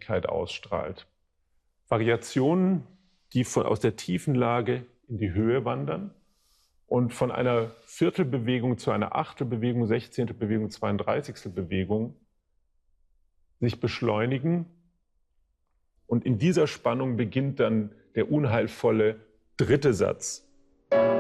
Geschwindigkeit ausstrahlt. Variationen, die aus der Tiefenlage in die Höhe wandern und von einer Viertelbewegung zu einer Achtelbewegung, 16. Bewegung, 32. Bewegung sich beschleunigen. Und in dieser Spannung beginnt dann der unheilvolle dritte Satz.